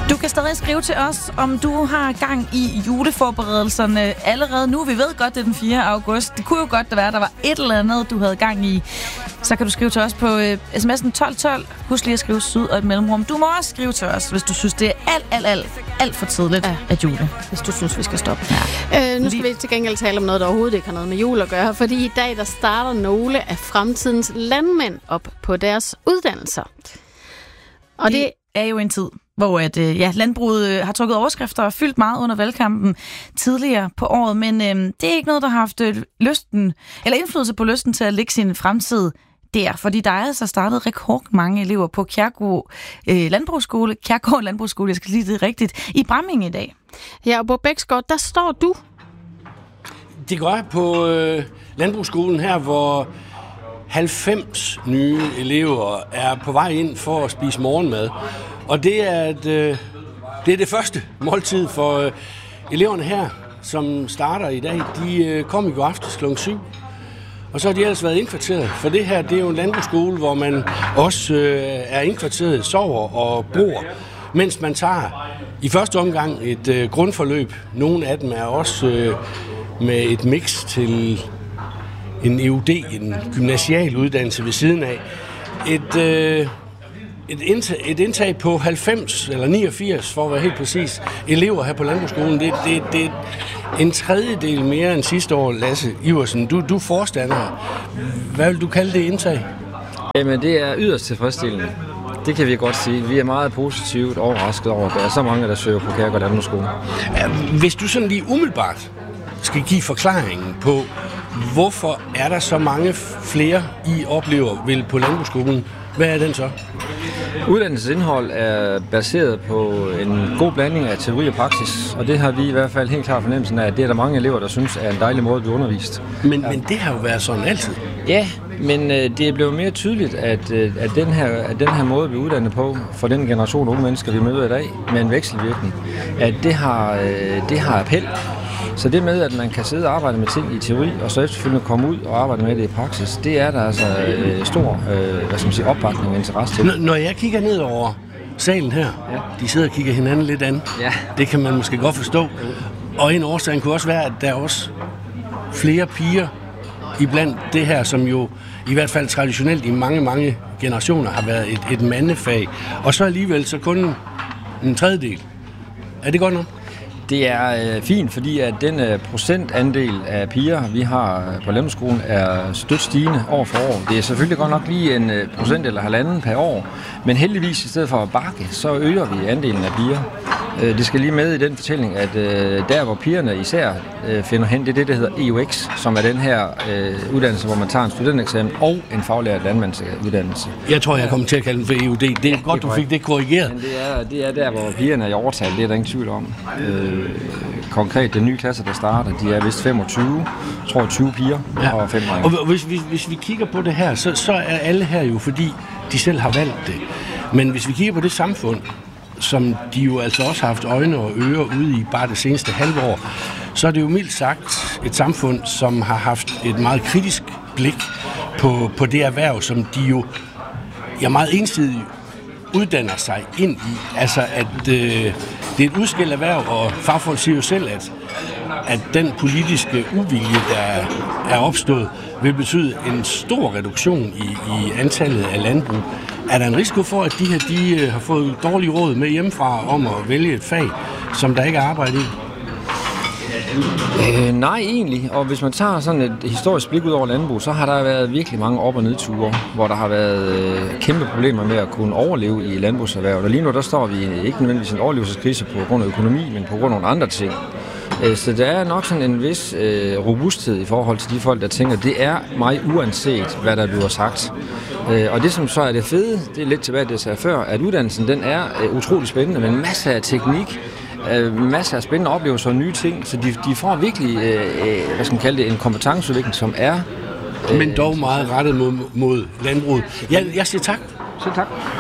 Du kan stadig skrive til os, om du har gang i juleforberedelserne allerede nu. Vi ved godt, det er den 4. august. Det kunne jo godt være, der var et eller andet, du havde gang i. Så kan du skrive til os på sms'en 1212. Husk lige at skrive syd og et mellemrum. Du må også skrive til os, hvis du synes, det er alt for tidligt at jule. Hvis du synes, vi skal stoppe. Ja. Nu skal vi til gengæld tale om noget, der overhovedet ikke har noget med jul at gøre. Fordi i dag, der starter nogle af fremtidens landmænd op på deres uddannelser. Og det er jo en tid, hvor landbruget har trukket overskrifter og fyldt meget under valgkampen tidligere på året, men det er ikke noget, der har haft indflydelse på lysten til at lægge sin fremtid der, fordi der er altså startet rekordmange elever på Kjærgaard Landbrugsskole, jeg skal sige det rigtigt, i Bramming i dag. Ja, og på Bæksgaard, der står du. Det gør jeg på Landbrugsskolen her, hvor 90 nye elever er på vej ind for at spise morgenmad. Og det er det første måltid for eleverne her, som starter i dag. De kom i går aftes kl. 7. Og så har de ellers været indkvarteret. For det her, det er jo en landbrugsskole, hvor man også er indkvarteret, sover og bor, mens man tager i første omgang et grundforløb. Nogle af dem er også med et mix til en EUD, en gymnasial uddannelse ved siden af. Et indtag på 90 eller 89, for at være helt præcis, elever her på Landbrugsskolen. Det er en tredjedel mere end sidste år, Lasse Iversen. Du er forstander. Hvad vil du kalde det indtag? Jamen, det er yderst tilfredsstillende. Det kan vi godt sige. Vi er meget positivt overrasket over, at der er så mange, der søger på Kjærgaard Landbrugsskole. Hvis du sådan lige umiddelbart skal give forklaringen på, hvorfor er der så mange flere, I oplever vel på Landbrugsskolen, hvad er den så? Uddannelsesindhold er baseret på en god blanding af teori og praksis, og det har vi i hvert fald helt klart fornemmelsen af, at det er der mange elever, der synes er en dejlig måde at blive undervist. Men det har jo været sådan altid. Ja, men det er blevet mere tydeligt, at den her måde, vi er uddannet på, for den generation af unge mennesker, vi møder i dag, med en vekselvirkning, at det har appel. Så det med, at man kan sidde og arbejde med ting i teori, og så efterfølgende komme ud og arbejde med det i praksis, det er der altså stor opbakning og interesse til. Når jeg kigger ned over salen her, de sidder og kigger hinanden lidt an. Ja. Det kan man måske godt forstå. Og en årsag kunne også være, at der er også flere piger iblandt det her, som jo i hvert fald traditionelt i mange, mange generationer har været et mandefag. Og så alligevel så kun en tredjedel. Er det godt nok? Det er fint, fordi at den procentandel af piger, vi har på Landbrugsskolen, er stødt stigende år for år. Det er selvfølgelig godt nok lige en procent eller halvanden per år, men heldigvis i stedet for at bakke, så øger vi andelen af piger. Det skal lige med i den fortælling, at der hvor pigerne især finder hen, det er det, der hedder EUX, som er den her uddannelse, hvor man tager en studentereksamen og en faglært landmandsuddannelse. Jeg tror, jeg kommer til at kalde den for EUD. Det er godt, du fik det korrigeret. Men det er der, hvor pigerne er i overtal, det er der ingen tvivl om. Konkret, den nye klasse, der starter, de er vist 25, tror 20 piger og 5 drenge. Og hvis vi kigger på det her, så er alle her jo, fordi de selv har valgt det. Men hvis vi kigger på det samfund, som de jo altså også har haft øjne og ører ude i bare det seneste halve år, så er det jo mildt sagt et samfund, som har haft et meget kritisk blik på det erhverv, som de jo meget ensidigt uddanner sig ind i. Altså, at det er et udskilt erhverv, og fagfolk siger jo selv, at den politiske uvilje, der er opstået, vil betyde en stor reduktion i antallet af landbrug. Er der en risiko for, at de har fået dårlige råd med hjemmefra om at vælge et fag, som der ikke er arbejde i? Nej, egentlig. Og hvis man tager sådan et historisk blik ud over landbrug, så har der været virkelig mange op- og nedture, hvor der har været kæmpe problemer med at kunne overleve i landbrugserhvervet. Og lige nu, der står vi ikke nødvendigvis en overlevelseskrise på grund af økonomi, men på grund af nogle andre ting. Så der er nok sådan en vis robusthed i forhold til de folk, der tænker, det er mig uanset, hvad der bliver sagt. Og det, som så er det fede, det er lidt tilbage det, jeg sagde før, at uddannelsen den er utrolig spændende, med masser af teknik, masser af spændende oplevelser og nye ting, så de får virkelig, hvad skal man kalde det, en kompetenceudvikling, som er... Men dog meget rettet mod landbruget. Jeg siger tak. Selv tak.